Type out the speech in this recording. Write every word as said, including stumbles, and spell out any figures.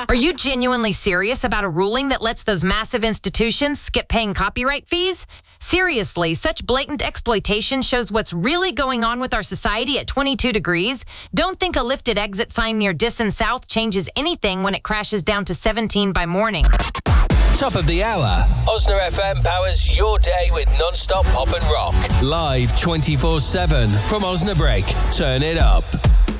Are you genuinely serious about a ruling that lets those massive institutions skip paying copyright fees? Seriously, such blatant exploitation shows what's really going on with our society at twenty-two degrees. Don't think a lifted exit sign near Disson South changes anything when it crashes down to seventeen by morning. Top of the hour. Osna F M powers your day with non-stop pop and rock. Live twenty-four seven from Osnabrück. Turn it up.